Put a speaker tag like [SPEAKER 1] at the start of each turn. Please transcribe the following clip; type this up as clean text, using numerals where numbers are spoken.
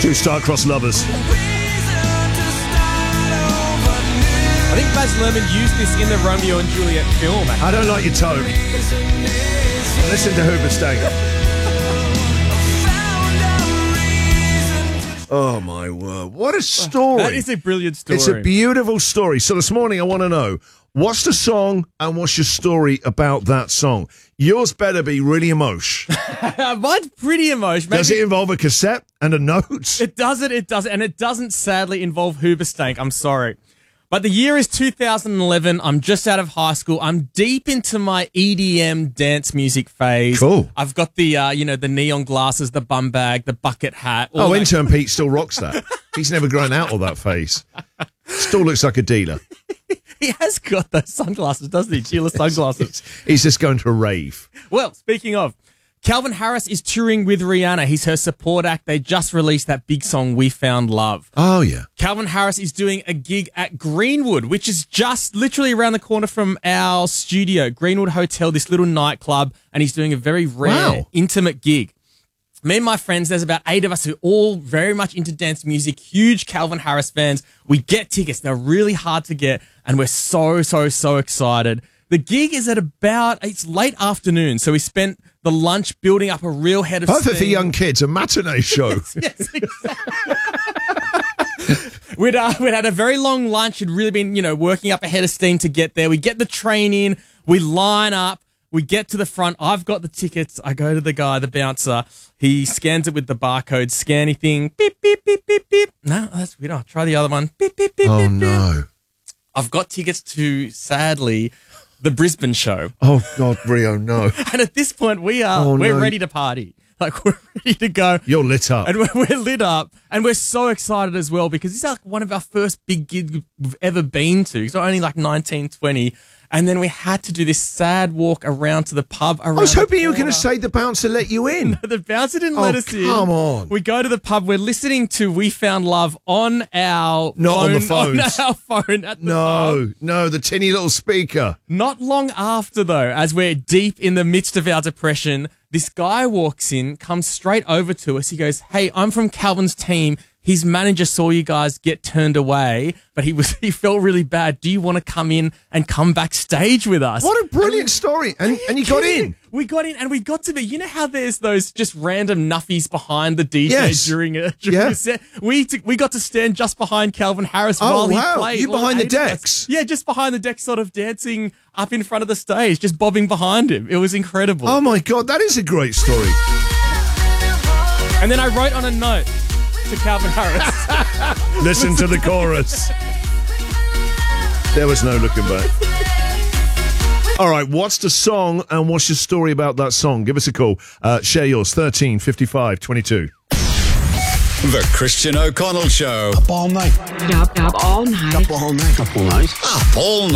[SPEAKER 1] Two star-crossed lovers.
[SPEAKER 2] I think Baz Luhrmann used this in the Romeo and Juliet film.
[SPEAKER 1] I don't like your tone. Listen to Hoobastank. Oh, my word. What a story.
[SPEAKER 2] That is a brilliant story.
[SPEAKER 1] It's a beautiful story. So this morning I want to know, what's the song and what's your story about that song? Yours better be really emotional.
[SPEAKER 2] Mine's pretty emotional.
[SPEAKER 1] Does it involve a cassette and a note?
[SPEAKER 2] It doesn't. And it doesn't sadly involve Hoobastank. I'm sorry. But the year is 2011. I'm just out of high school. I'm deep into my EDM dance music phase.
[SPEAKER 1] Cool.
[SPEAKER 2] I've got the, the neon glasses, the bum bag, the bucket hat.
[SPEAKER 1] Oh, intern Pete still rocks that. He's never grown out of that phase. Still looks like a dealer.
[SPEAKER 2] He has got those sunglasses, doesn't he? Sheila sunglasses.
[SPEAKER 1] He's just going to a rave.
[SPEAKER 2] Well, speaking of, Calvin Harris is touring with Rihanna. He's her support act. They just released that big song, We Found Love.
[SPEAKER 1] Oh, yeah.
[SPEAKER 2] Calvin Harris is doing a gig at Greenwood, which is just literally around the corner from our studio. Greenwood Hotel, this little nightclub, and he's doing a very rare, intimate gig. Me and my friends, there's about 8 of us who are all very much into dance music, huge Calvin Harris fans. We get tickets. They're really hard to get, and we're so excited. The gig is at it's late afternoon, so we spent the lunch building up a real head of steam.
[SPEAKER 1] Perfect for young kids, a matinee show.
[SPEAKER 2] Yes, exactly. We'd had a very long lunch. It'd really been, working up a head of steam to get there. We get the train in. We line up. We get to the front. I've got the tickets. I go to the guy, the bouncer. He scans it with the barcode scanny thing. Beep, beep, beep, beep, beep. No, that's weird. I'll try the other one. Beep, beep, beep,
[SPEAKER 1] oh,
[SPEAKER 2] beep,
[SPEAKER 1] no.
[SPEAKER 2] beep. I've got tickets to, sadly, the Brisbane show.
[SPEAKER 1] Oh, God, Rio, no.
[SPEAKER 2] And at this point, we're ready to party. Like, we're ready to go.
[SPEAKER 1] You're lit up.
[SPEAKER 2] And we're lit up. And we're so excited as well because this is like one of our first big gigs we've ever been to. It's only like 19, 20. And then we had to do this sad walk around to the pub. I was
[SPEAKER 1] hoping you were going to say the bouncer let you in.
[SPEAKER 2] No, the bouncer didn't let us in.
[SPEAKER 1] Come on.
[SPEAKER 2] We go to the pub. We're listening to We Found Love on our
[SPEAKER 1] on the phones.
[SPEAKER 2] On our phone at the pub.
[SPEAKER 1] No, the tinny little speaker.
[SPEAKER 2] Not long after, though, as we're deep in the midst of our depression, this guy walks in, comes straight over to us. He goes, "Hey, I'm from Calvin's team. His manager saw you guys get turned away, but he felt really bad. Do you want to come in and come backstage with us?"
[SPEAKER 1] What a brilliant story. And you got in.
[SPEAKER 2] We got in and we got to be, you know how there's those just random nuffies behind the DJ during a set? We got to stand just behind Calvin Harris while he played.
[SPEAKER 1] You behind the decks?
[SPEAKER 2] Yeah, just behind the decks, sort of dancing up in front of the stage, just bobbing behind him. It was incredible.
[SPEAKER 1] Oh my God, that is a great story.
[SPEAKER 2] And then I wrote on a note to Calvin Harris.
[SPEAKER 1] Listen to the chorus. There was no looking back. All right, what's the song and what's your story about that song? Give us a call. Share yours, 13 55 22.
[SPEAKER 3] The Christian O'Connell Show.
[SPEAKER 4] Up all night.
[SPEAKER 5] Up all night.
[SPEAKER 4] Up all night. Up all night.
[SPEAKER 3] Up all night.